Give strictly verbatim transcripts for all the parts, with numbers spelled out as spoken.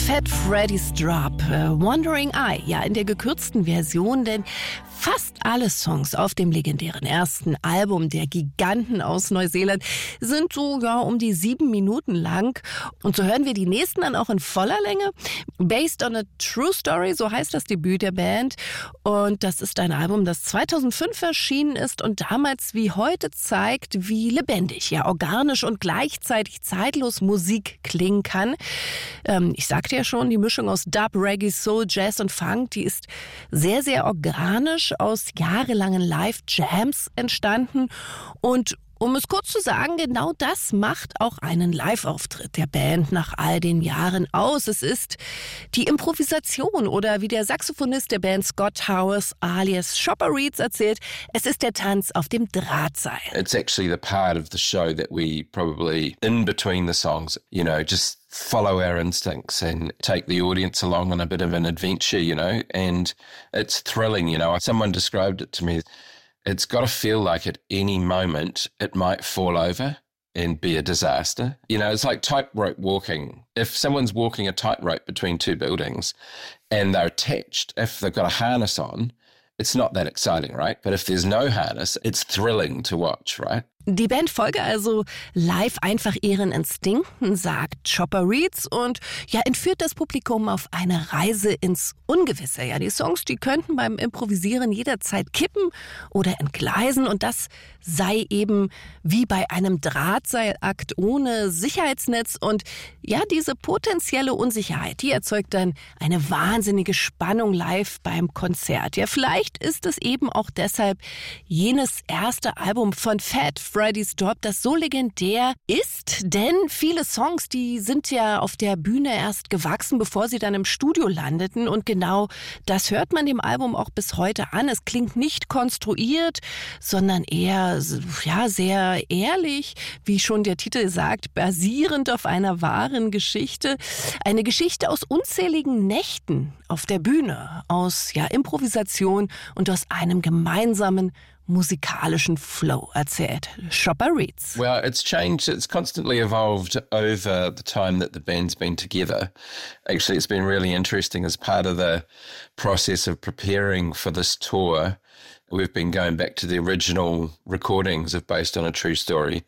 Fat Freddy's Drop, äh, Wandering Eye, ja in der gekürzten Version, denn fast alle Songs auf dem legendären ersten Album der Giganten aus Neuseeland sind so ja um die sieben Minuten lang. Und so hören wir die nächsten dann auch in voller Länge. Based on a True Story, so heißt das Debüt der Band. Und das ist ein Album, das zweitausendfünf erschienen ist und damals wie heute zeigt, wie lebendig, ja organisch und gleichzeitig zeitlos Musik klingen kann. Ähm, ich sagte ja schon, die Mischung aus Dub, Reggae, Soul, Jazz und Funk, die ist sehr, sehr organisch aus jahrelangen Live-Jams entstanden. Und um es kurz zu sagen, genau das macht auch einen Live-Auftritt der Band nach all den Jahren aus. Es ist die Improvisation oder wie der Saxophonist der Band Scott Towers alias Chopper Reeds erzählt, es ist der Tanz auf dem Drahtseil. It's actually the part of the show that we probably, in between the songs, you know, just follow our instincts and take the audience along on a bit of an adventure, you know, and it's thrilling, you know. Someone described it to me. It's got to feel like at any moment it might fall over and be a disaster. You know, it's like tightrope walking. If someone's walking a tightrope between two buildings and they're attached, if they've got a harness on, it's not that exciting, right? But if there's no harness, it's thrilling to watch, right? Die Band folge also live einfach ihren Instinkten, sagt Chopper Reeds und ja, entführt das Publikum auf eine Reise ins Ungewisse. Ja, die Songs, die könnten beim Improvisieren jederzeit kippen oder entgleisen und das sei eben wie bei einem Drahtseilakt ohne Sicherheitsnetz und ja, diese potenzielle Unsicherheit, die erzeugt dann eine wahnsinnige Spannung live beim Konzert. Ja, vielleicht ist es eben auch deshalb jenes erste Album von Fat Freddy's Drop, das so legendär ist, denn viele Songs, die sind ja auf der Bühne erst gewachsen, bevor sie dann im Studio landeten und genau das hört man dem Album auch bis heute an. Es klingt nicht konstruiert, sondern eher ja, sehr ehrlich, wie schon der Titel sagt, basierend auf einer wahren Geschichte. Eine Geschichte aus unzähligen Nächten auf der Bühne, aus ja, Improvisation und aus einem gemeinsamen musikalischen Flow, erzählt Chopper Reeds. Well, it's changed. It's constantly evolved over the time that the band's been together. Actually, it's been really interesting as part of the process of preparing for this tour. We've been going back to the original recordings of Based on a True Story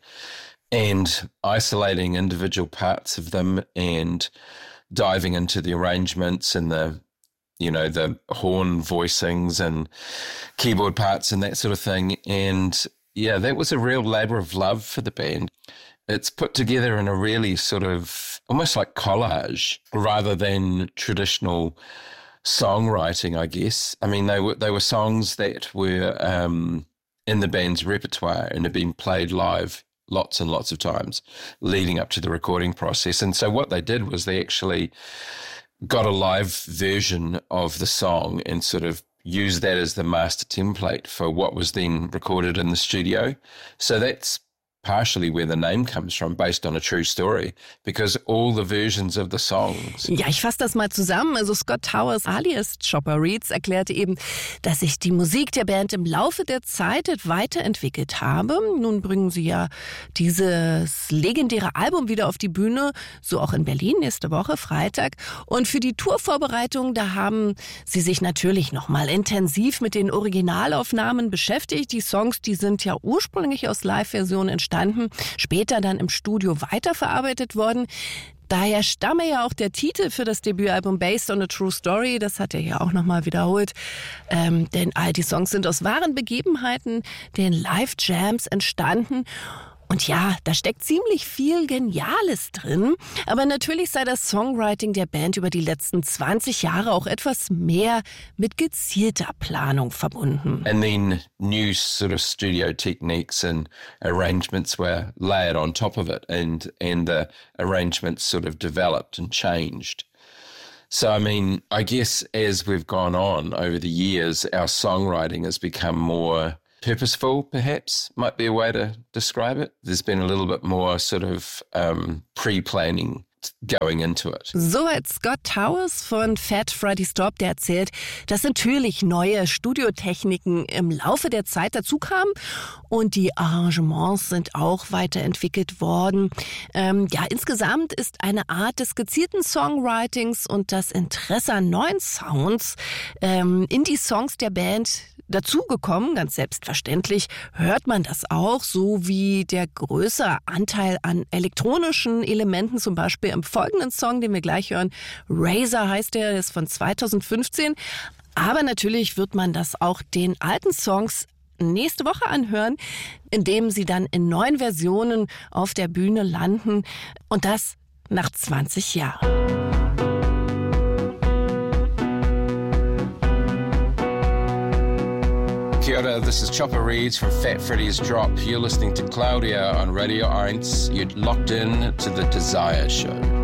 and isolating individual parts of them and diving into the arrangements and the you know, the horn voicings and keyboard parts and that sort of thing. And yeah, that was a real labour of love for the band. It's put together in a really sort of almost like collage rather than traditional songwriting, I guess. I mean, they were they were songs that were um, in the band's repertoire and had been played live lots and lots of times leading up to the recording process. And so what they did was they actually got a live version of the song and sort of used that as the master template for what was then recorded in the studio. So that's partially where the name comes from, Based on a True Story, because all the versions of the songs. Ja, ich fasse das mal zusammen. Also Scott Towers alias Chopper Reeds erklärte eben, dass sich die Musik der Band im Laufe der Zeit weiterentwickelt habe. Nun bringen sie ja dieses legendäre Album wieder auf die Bühne, so auch in Berlin nächste Woche, Freitag. Und für die Tourvorbereitung, da haben sie sich natürlich nochmal intensiv mit den Originalaufnahmen beschäftigt. Die Songs, die sind ja ursprünglich aus Live-Versionen entstanden. Später dann im Studio weiterverarbeitet worden. Daher stamme ja auch der Titel für das Debütalbum Based on a True Story, das hat er ja auch nochmal wiederholt, ähm, denn all die Songs sind aus wahren Begebenheiten, den Live-Jams entstanden. Und ja, da steckt ziemlich viel Geniales drin. Aber natürlich sei das Songwriting der Band über die letzten zwanzig Jahre auch etwas mehr mit gezielter Planung verbunden. And then new sort of studio techniques and arrangements were layered on top of it and, and the arrangements sort of developed and changed. So, I mean, I guess as we've gone on over the years, our songwriting has become more purposeful, perhaps, might be a way to describe it. There's been a little bit more sort of um, pre-planning going into it. Soweit Scott Towers von Fat Freddy Stop, der erzählt, dass natürlich neue Studiotechniken im Laufe der Zeit dazu kamen und die Arrangements sind auch weiterentwickelt worden. Ähm, ja, insgesamt ist eine Art des gezielten Songwritings und das Interesse an neuen Sounds ähm, in die Songs der Band dazugekommen. Ganz selbstverständlich hört man das auch, so wie der größere Anteil an elektronischen Elementen, zum Beispiel im folgenden Song, den wir gleich hören. Razor heißt der, ist von zweitausendfünfzehn. Aber natürlich wird man das auch den alten Songs nächste Woche anhören, indem sie dann in neuen Versionen auf der Bühne landen. Und das nach zwanzig Jahren. Kia ora, this is Chopper Reads from Fat Freddy's Drop. You're listening to Claudia on Radio eins. You're locked in to The Desire Show.